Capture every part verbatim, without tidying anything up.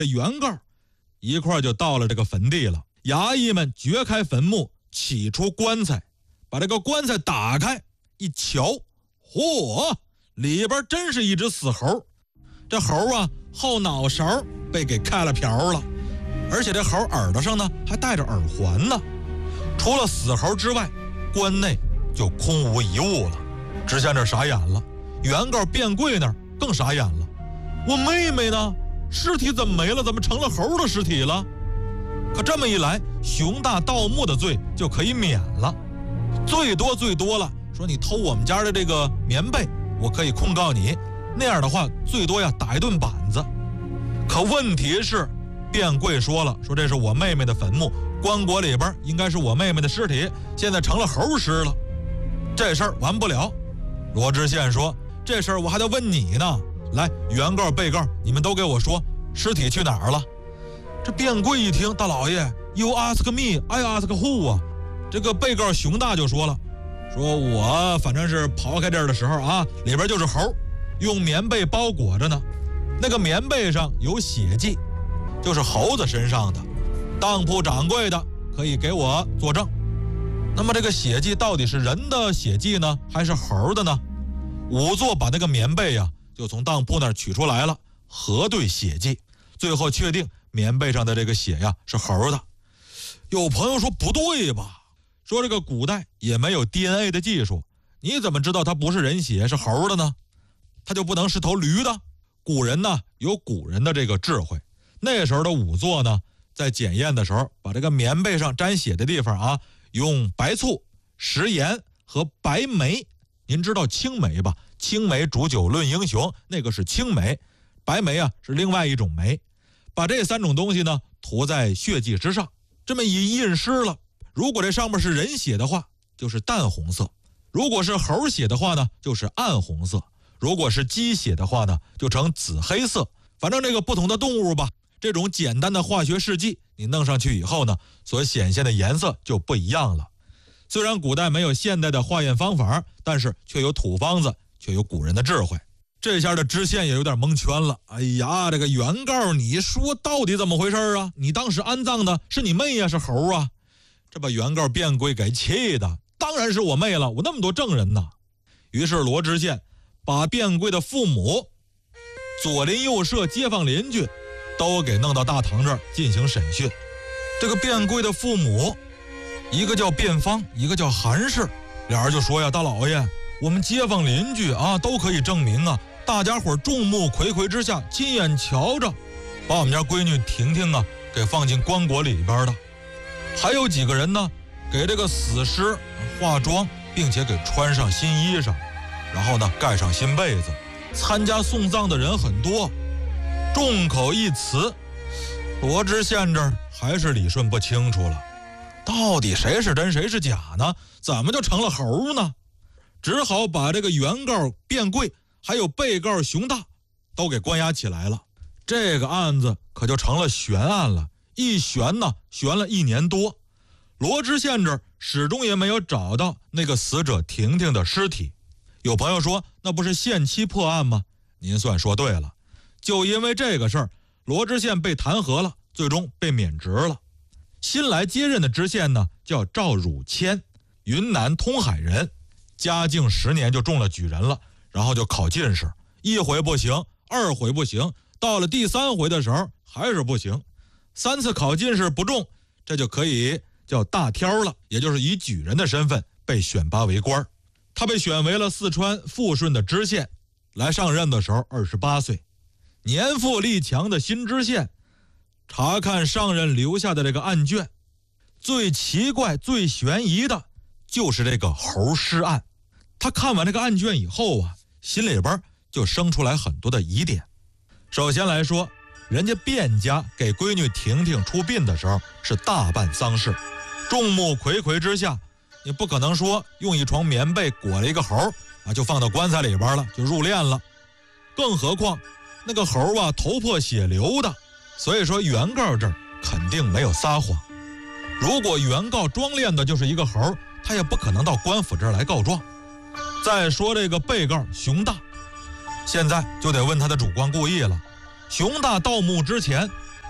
这原告一块就到了这个坟地了。衙役们掘开坟墓，起出棺材，把这个棺材打开一瞧，嚯，里边真是一只死猴。这猴啊，后脑勺被给开了瓢了，而且这猴耳朵上呢还戴着耳环呢。除了死猴之外，棺内就空无一物了。知县这傻眼了，原告卞贵那儿更傻眼了。我妹妹呢？尸体怎么没了？怎么成了猴的尸体了？可这么一来，熊大盗墓的罪就可以免了，最多最多了，说你偷我们家的这个棉被，我可以控告你，那样的话最多呀打一顿板子。可问题是，卞贵说了，说这是我妹妹的坟墓，棺椁里边应该是我妹妹的尸体，现在成了猴尸了，这事儿完不了。罗知县说，这事儿我还得问你呢，来，原告被告你们都给我说，尸体去哪儿了？这卞贵一听，大老爷 You ask me, I ask who 啊。这个被告熊大就说了，说我反正是刨开这儿的时候啊，里边就是猴，用棉被包裹着呢，那个棉被上有血迹，就是猴子身上的。当铺掌柜的可以给我作证。那么这个血迹到底是人的血迹呢，还是猴的呢？仵作把那个棉被呀、啊，就从当铺那儿取出来了，核对血迹，最后确定棉被上的这个血呀是猴的。有朋友说不对吧，说这个古代也没有 D N A 的技术，你怎么知道它不是人血是猴的呢？它就不能是头驴的？古人呢有古人的这个智慧，那时候的仵作呢在检验的时候，把这个棉被上沾血的地方啊，用白醋、食盐和白梅，您知道青梅吧？青梅煮酒论英雄，那个是青梅，白梅啊是另外一种梅，把这三种东西呢涂在血迹之上，这么一印湿了，如果这上面是人血的话，就是淡红色；如果是猴血的话呢，就是暗红色；如果是鸡血的话呢，就成紫黑色。反正这个不同的动物吧，这种简单的化学试剂你弄上去以后呢，所显现的颜色就不一样了。虽然古代没有现代的化验方法，但是却有土方子，却有古人的智慧。这下的知县也有点蒙圈了。哎呀，这个原告你说到底怎么回事啊？你当时安葬的是你妹呀、啊，是猴啊？这把原告卞贵给气的，当然是我妹了，我那么多证人呢。于是罗知县把卞贵的父母、左邻右舍、街坊邻居都给弄到大堂这儿进行审讯。这个卞贵的父母，一个叫卞方，一个叫韩氏，俩人就说呀，大老爷，我们街坊邻居啊都可以证明啊，大家伙众目睽睽之下亲眼瞧着把我们家闺女婷婷啊给放进棺椁里边的。还有几个人呢给这个死尸化妆，并且给穿上新衣裳，然后呢盖上新被子。参加送葬的人很多，众口一词，罗知县这儿还是理顺不清楚了，到底谁是真谁是假呢？怎么就成了猴呢？只好把这个原告卞贵还有被告熊大都给关押起来了。这个案子可就成了悬案了，一悬呢悬了一年多。罗知县这儿始终也没有找到那个死者婷婷的尸体。有朋友说那不是限期破案吗？您算说对了，就因为这个事儿，罗知县被弹劾了，最终被免职了。新来接任的知县呢叫赵汝谦，云南通海人，嘉靖十年就中了举人了，然后就考进士，一回不行，二回不行，到了第三回的时候还是不行，三次考进士不中，这就可以叫大挑了，也就是以举人的身份被选拔为官。他被选为了四川富顺的知县，来上任的时候二十八岁，年富力强的新知县查看上任留下的这个案卷，最奇怪最悬疑的就是这个猴尸案。他看完这个案卷以后啊，心里边就生出来很多的疑点。首先来说，人家卞家给闺女婷婷出殡的时候是大办丧事，众目睽睽之下，你不可能说用一床棉被裹了一个猴啊，就放到棺材里边了，就入殓了。更何况那个猴啊头破血流的，所以说原告这儿肯定没有撒谎。如果原告装殓的就是一个猴，他也不可能到官府这儿来告状。再说这个被告熊大，现在就得问他的主观故意了。熊大盗墓之前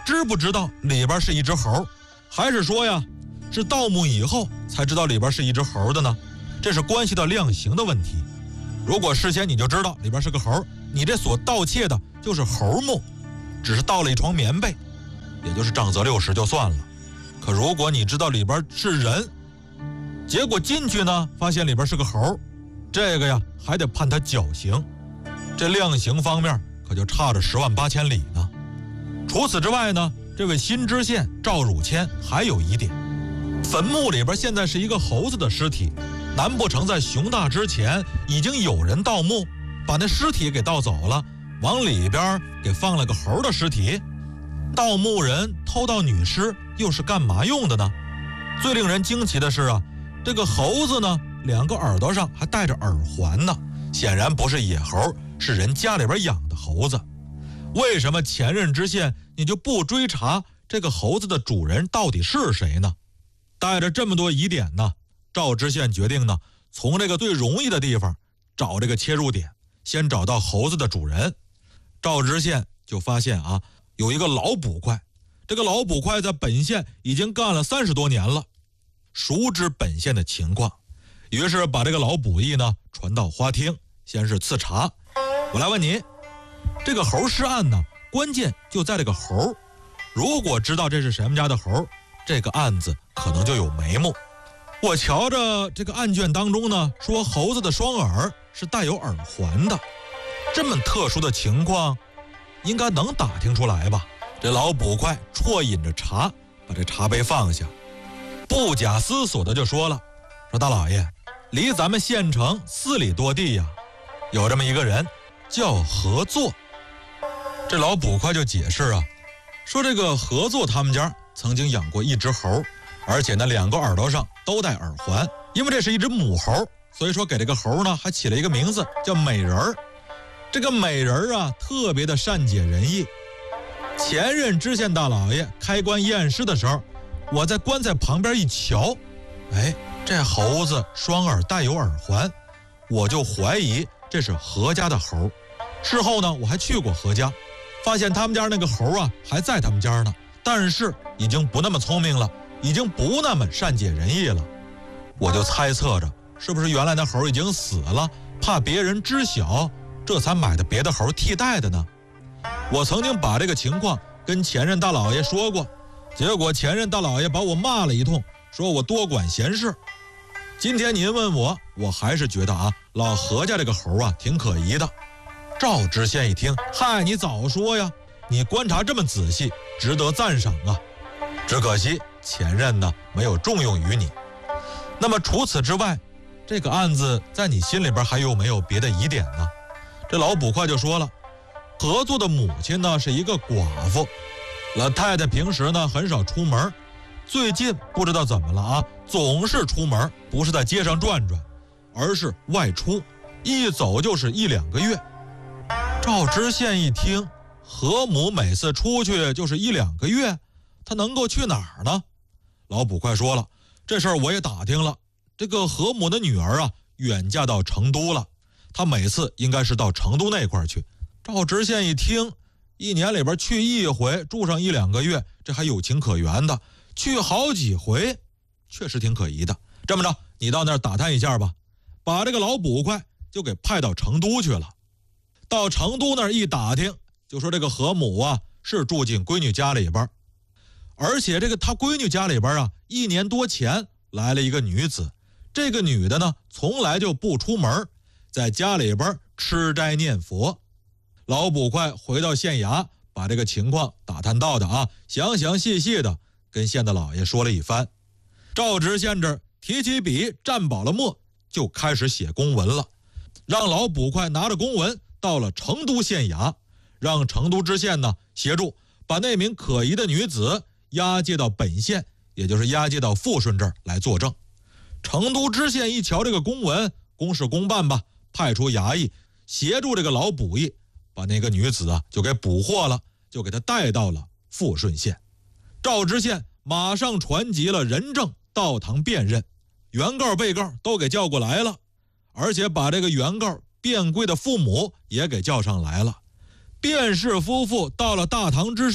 知不知道里边是一只猴，还是说呀是盗墓以后才知道里边是一只猴的呢？这是关系到量刑的问题。如果事先你就知道里边是个猴，你这所盗窃的就是猴墓，只是盗了一床棉被，也就是杖责六十就算了。可如果你知道里边是人，结果进去呢发现里边是个猴，这个呀还得判他绞刑，这量刑方面可就差着十万八千里呢。除此之外呢，这位新知县赵汝谦还有疑点，坟墓里边现在是一个猴子的尸体，难不成在熊大之前已经有人盗墓，把那尸体给盗走了，往里边给放了个猴的尸体？盗墓人偷盗女尸又是干嘛用的呢？最令人惊奇的是啊，这个猴子呢，两个耳朵上还戴着耳环呢，显然不是野猴，是人家里边养的猴子。为什么前任知县你就不追查这个猴子的主人到底是谁呢？带着这么多疑点呢，赵知县决定呢，从这个最容易的地方找这个切入点，先找到猴子的主人。赵知县就发现啊，有一个老捕快，这个老捕快在本县已经干了三十多年了，熟知本县的情况，于是把这个老捕役呢传到花厅，先是刺查。我来问你，这个猴尸案呢，关键就在这个猴，如果知道这是谁们家的猴，这个案子可能就有眉目。我瞧着这个案卷当中呢，说猴子的双耳是带有耳环的，这么特殊的情况应该能打听出来吧？这老捕快啜饮着茶，把这茶杯放下，不假思索的就说了，说大老爷，离咱们县城四里多地呀，有这么一个人叫何作。这老捕快就解释啊，说这个何作他们家曾经养过一只猴，而且呢两个耳朵上都戴耳环，因为这是一只母猴，所以说给这个猴呢还起了一个名字叫美人儿。这个美人儿啊特别的善解人意。前任知县大老爷开棺验尸的时候，我在棺材旁边一瞧，哎，这猴子双耳带有耳环，我就怀疑这是何家的猴。事后呢我还去过何家，发现他们家那个猴啊还在他们家呢，但是已经不那么聪明了，已经不那么善解人意了。我就猜测着是不是原来那猴已经死了，怕别人知晓，这才买的别的猴替代的呢。我曾经把这个情况跟前任大老爷说过，结果前任大老爷把我骂了一通，说我多管闲事。今天您问我，我还是觉得啊，老何家这个猴啊挺可疑的。赵知县一听，嗨，你早说呀，你观察这么仔细，值得赞赏啊。只可惜前任呢没有重用于你。那么除此之外，这个案子在你心里边还有没有别的疑点呢？这老捕快就说了，何作的母亲呢是一个寡妇，老太太平时呢很少出门，最近不知道怎么了啊，总是出门，不是在街上转转，而是外出，一走就是一两个月。赵知县一听，何母每次出去就是一两个月，她能够去哪儿呢？老捕快说了，这事儿我也打听了，这个何母的女儿啊远嫁到成都了，她每次应该是到成都那块去。赵知县一听，一年里边去一回，住上一两个月，这还有情可原的，去好几回确实挺可疑的。这么着，你到那儿打探一下吧，把这个老捕快就给派到成都去了。到成都那儿一打听，就说这个何母啊是住进闺女家里边，而且这个她闺女家里边啊一年多前来了一个女子，这个女的呢从来就不出门，在家里边吃斋念佛。老捕快回到县衙，把这个情况打探到的啊详详细细的跟县的老爷说了一番。赵知县这提起笔蘸饱了墨，就开始写公文了，让老捕快拿着公文到了成都县衙，让成都知县呢协助把那名可疑的女子押解到本县，也就是押解到富顺这儿来作证。成都知县一瞧这个公文，公事公办吧，派出衙役协助这个老捕役，把那个女子啊就给捕获了，就给她带到了富顺县。赵知县马上传集了人证到堂辨认，原告被告都给叫过来了，而且把这个原告卞贵的父母也给叫上来了。卞氏夫妇到了大堂之上，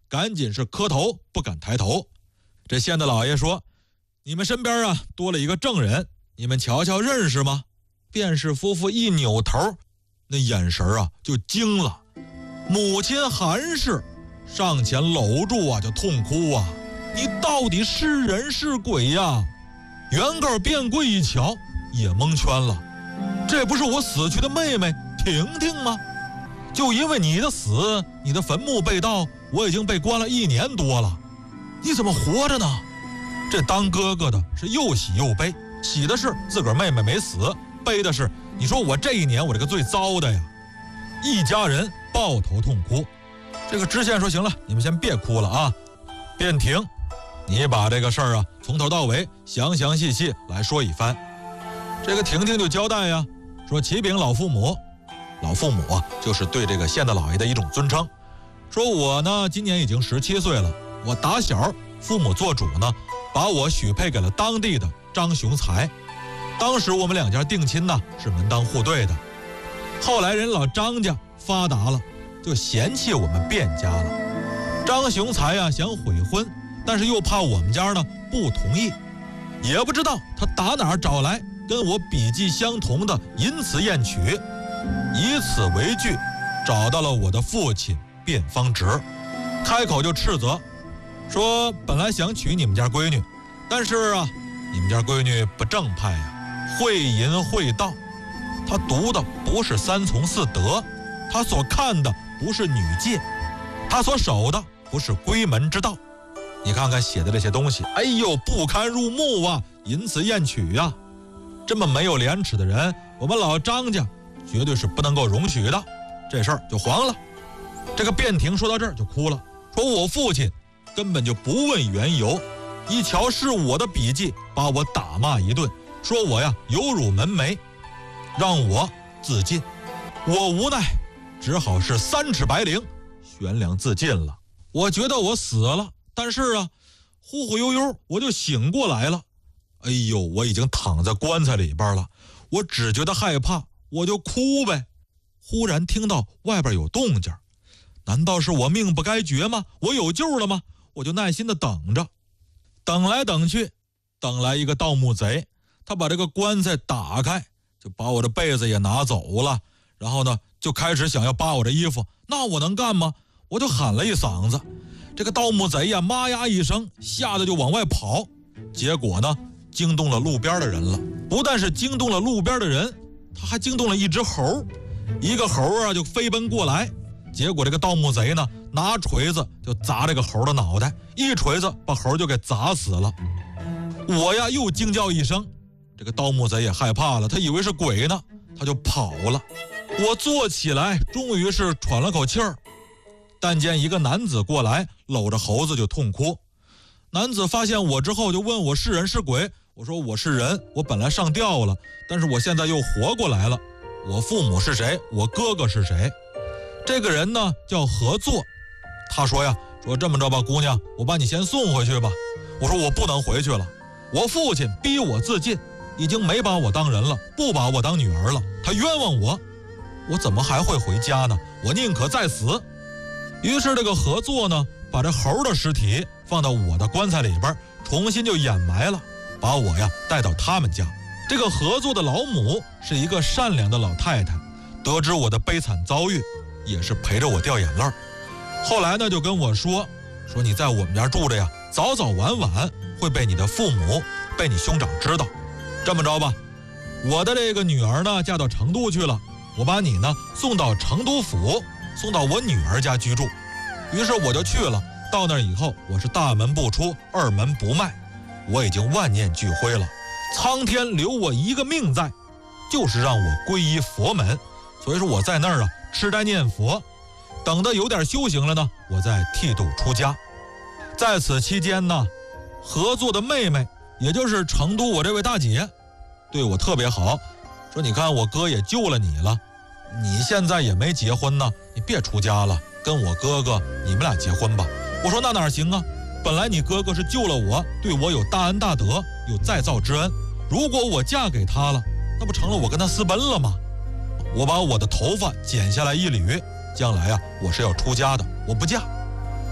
赶紧是磕头不敢抬头。这县的老爷说：“你们身边啊多了一个证人，你们瞧瞧认识吗？”卞氏夫妇一扭头，那眼神啊就惊了。母亲韩氏上前搂住啊就痛哭啊：“你到底是人是鬼呀？”原告卞贵一瞧也蒙圈了，这不是我死去的妹妹婷婷吗？就因为你的死，你的坟墓被盗，我已经被关了一年多了，你怎么活着呢？这当哥哥的是又喜又悲，喜的是自个儿妹妹没死，悲的是你说我这一年我这个最糟的呀。一家人抱头痛哭。这个知县说：“行了，你们先别哭了啊，卞婷，你把这个事儿啊从头到尾详详细细来说一番。”这个婷婷就交代呀，说启禀老父母，老父母啊就是对这个县的老爷的一种尊称，说我呢今年已经十七岁了，我打小父母做主呢把我许配给了当地的张雄才，当时我们两家定亲呢是门当户对的，后来人老张家发达了，就嫌弃我们卞家了。张雄才呀想悔婚，但是又怕我们家呢不同意，也不知道他打哪儿找来跟我笔迹相同的淫词艳曲，以此为据找到了我的父亲卞方直，开口就斥责说：“本来想娶你们家闺女，但是啊你们家闺女不正派呀，会淫会道，她读的不是三从四德，她所看的不是女戒，她所守的不是闺门之道。你看看写的这些东西，哎呦不堪入目啊，淫词艳曲啊，这么没有廉耻的人，我们老张家绝对是不能够容许的。”这事儿就黄了。这个卞婷说到这儿就哭了，说我父亲根本就不问缘由，一瞧是我的笔记，把我打骂一顿，说我呀有辱门楣，让我自尽。我无奈只好是三尺白绫悬梁自尽了。我觉得我死了，但是啊忽忽悠悠我就醒过来了。哎呦，我已经躺在棺材里边了，我只觉得害怕，我就哭呗。忽然听到外边有动静，难道是我命不该绝吗？我有救了吗？我就耐心的等着，等来等去，等来一个盗墓贼，他把这个棺材打开，就把我的被子也拿走了，然后呢就开始想要扒我的衣服。那我能干吗？我就喊了一嗓子，这个盗墓贼呀妈呀一声，吓得就往外跑，结果呢惊动了路边的人了。不但是惊动了路边的人，他还惊动了一只猴，一个猴啊就飞奔过来，结果这个盗墓贼呢拿锤子就砸这个猴的脑袋，一锤子把猴就给砸死了。我呀又惊叫一声，这个盗墓贼也害怕了，他以为是鬼呢，他就跑了。我坐起来终于是喘了口气儿，但见一个男子过来搂着猴子就痛哭。男子发现我之后就问我是人是鬼，我说我是人，我本来上吊了，但是我现在又活过来了。我父母是谁？我哥哥是谁？这个人呢叫何作。他说呀，说这么着吧，姑娘，我把你先送回去吧。我说我不能回去了，我父亲逼我自尽，已经没把我当人了，不把我当女儿了，他冤枉我，我怎么还会回家呢？我宁可再死。于是这个何作呢，把这猴的尸体放到我的棺材里边，重新就掩埋了，把我呀带到他们家。这个合作的老母是一个善良的老太太，得知我的悲惨遭遇，也是陪着我掉眼泪。后来呢就跟我说，说你在我们家住着呀，早早晚晚会被你的父母被你兄长知道。这么着吧，我的这个女儿呢嫁到成都去了，我把你呢送到成都府，送到我女儿家居住。于是我就去了，到那以后我是大门不出二门不迈，我已经万念俱灰了，苍天留我一个命在，就是让我皈依佛门。所以说我在那儿啊吃斋念佛，等到有点修行了呢，我再剃度出家。在此期间呢，合作的妹妹，也就是成都我这位大姐，对我特别好，说你看我哥也救了你了，你现在也没结婚呢，你别出家了，跟我哥哥你们俩结婚吧。我说那哪行啊，本来你哥哥是救了我，对我有大恩大德，有再造之恩，如果我嫁给他了，那不成了我跟他私奔了吗？我把我的头发剪下来一缕，将来啊我是要出家的，我不嫁。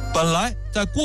本来在过